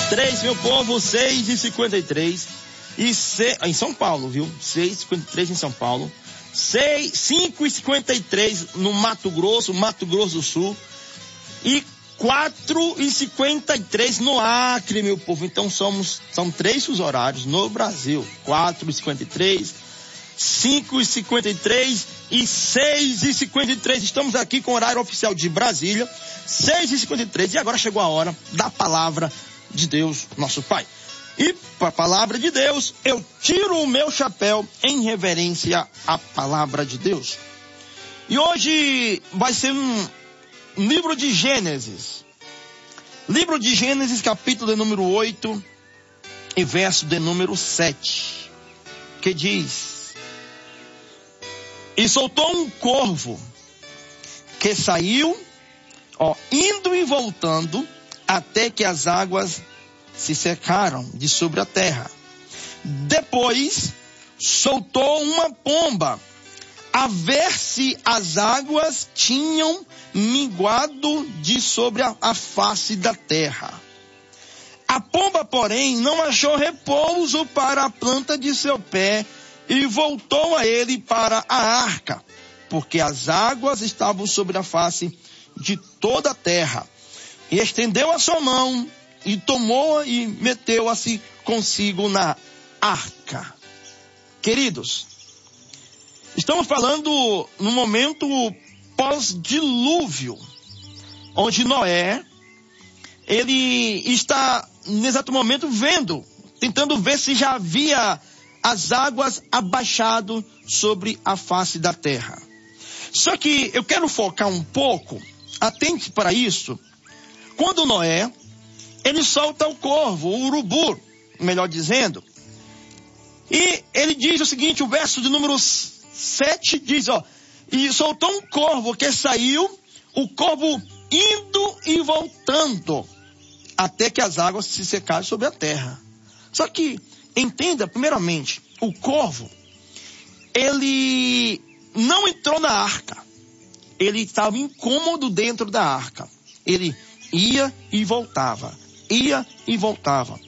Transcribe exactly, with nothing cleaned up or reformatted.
três, meu povo, seis e cinquenta e três. E se, em São Paulo, viu? seis e cinquenta e três em São Paulo. cinco e cinquenta e três no Mato Grosso, Mato Grosso do Sul. E quatro e cinquenta e três no Acre, meu povo. Então somos, são três fusos horários no Brasil. quatro e cinquenta e três, cinco e cinquenta e três e seis e cinquenta e três. Estamos aqui com o horário oficial de Brasília, seis e cinquenta e três. E agora chegou a hora da palavra de Deus, nosso Pai. E para a palavra de Deus, eu tiro o meu chapéu em reverência à palavra de Deus. E hoje vai ser um livro de Gênesis. Livro de Gênesis, capítulo de número oito e verso de número sete. Que diz: E soltou um corvo que saiu, ó, indo e voltando, até que as águas se secaram de sobre a terra. Depois soltou uma pomba, a ver se as águas tinham minguado de sobre a, a face da terra. A pomba, porém, não achou repouso para a planta de seu pé e voltou a ele para a arca, porque as águas estavam sobre a face de toda a terra. E estendeu a sua mão e tomou e meteu-a-se consigo na arca. Queridos, estamos falando no momento pós-dilúvio, onde Noé, ele está, nesse exato momento, vendo, tentando ver se já havia as águas abaixado sobre a face da terra. Só que eu quero focar um pouco, atente para isso, quando Noé, ele solta o corvo, o urubu, melhor dizendo, e ele diz o seguinte, o verso de número sete diz, ó, e soltou um corvo que saiu, o corvo indo e voltando, até que as águas se secaram sobre a terra. Só que, entenda, primeiramente, o corvo, ele não entrou na arca, ele estava incômodo dentro da arca, ele ia e voltava, ia e voltava.